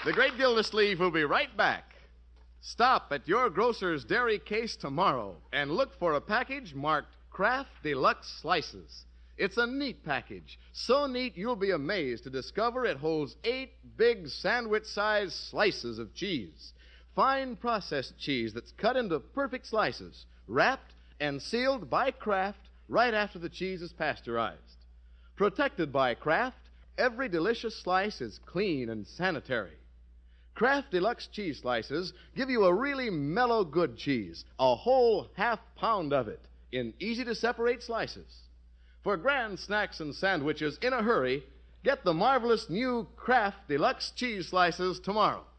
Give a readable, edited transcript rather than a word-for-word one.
The Great Gildersleeve will be right back. Stop at your grocer's dairy case tomorrow and look for a package marked Kraft Deluxe Slices. It's a neat package, so neat you'll be amazed to discover it holds 8 big sandwich-sized slices of cheese. Fine processed cheese that's cut into perfect slices, wrapped and sealed by Kraft right after the cheese is pasteurized. Protected by Kraft, every delicious slice is clean and sanitary. Kraft Deluxe cheese slices give you a really mellow good cheese, a whole half-pound of it, in easy-to-separate slices. For grand snacks and sandwiches in a hurry, get the marvelous new Kraft Deluxe cheese slices tomorrow.